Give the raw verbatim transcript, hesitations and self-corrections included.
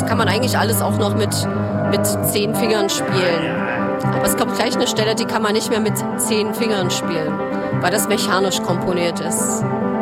kann man eigentlich alles auch noch mit, mit zehn Fingern spielen. Aber es kommt gleich eine Stelle, die kann man nicht mehr mit zehn Fingern spielen, weil das mechanisch komponiert ist.